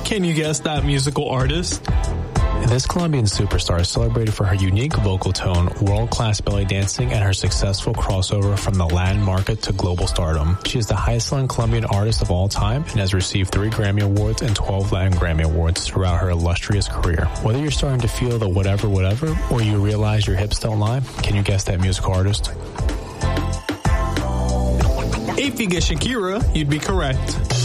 Can you guess that musical artist? This Colombian superstar is celebrated for her unique vocal tone, world-class belly dancing, and her successful crossover from the Latin market to global stardom. She is the highest-selling Colombian artist of all time and has received 3 Grammy Awards and 12 Latin Grammy Awards throughout her illustrious career. Whether you're starting to feel the whatever, or you realize your hips don't lie, can you guess that musical artist? If you get Shakira, you'd be correct.